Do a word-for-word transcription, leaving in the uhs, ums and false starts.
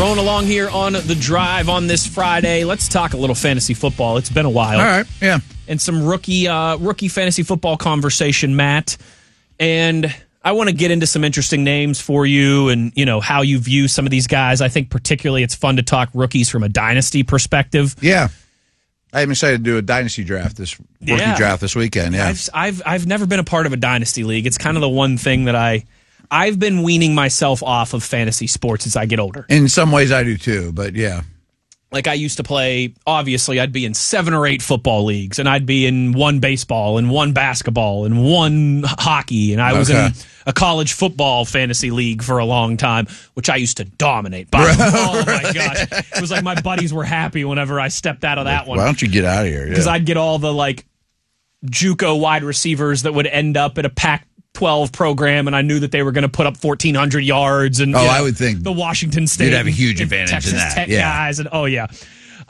Rolling along here on The Drive on this Friday. Let's talk a little fantasy football. It's been a while. All right, yeah. And some rookie uh, rookie fantasy football conversation, Matt. And I want to get into some interesting names for you and, you know, how you view some of these guys. I think particularly it's fun to talk rookies from a dynasty perspective. Yeah. I'm excited to do a dynasty draft, this rookie Yeah. draft this weekend. Yeah. I've, I've I've never been a part of a dynasty league. It's kind of the one thing that I I've been weaning myself off of fantasy sports as I get older. In some ways I do too, but yeah. Like I used to play, obviously I'd be in seven or eight football leagues, and I'd be in one baseball and one basketball and one hockey, and I was Okay. in a college football fantasy league for a long time, which I used to dominate. By, oh my gosh. It was like my buddies were happy whenever I stepped out of that one. Why don't you get out of here? Because Yeah. I'd get all the like JUCO wide receivers that would end up at a Pac twelve program, and I knew that they were going to put up fourteen hundred yards. And Oh, you know, I would think the Washington State, you'd have a huge and advantage in Texas that, Tech yeah. guys, and oh yeah.